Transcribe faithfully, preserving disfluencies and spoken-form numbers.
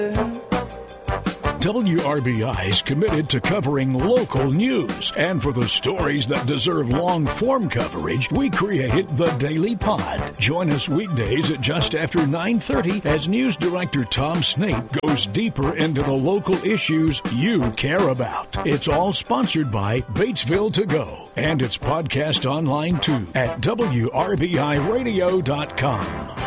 W R B I is committed to covering local news. And for the stories that deserve long-form coverage, we created the Daily Pod. Join us weekdays at just after nine thirty as News Director Tom Snape goes deeper into the local issues you care about. It's all sponsored by Batesville To Go. And it's podcast online too at W R B I radio dot com.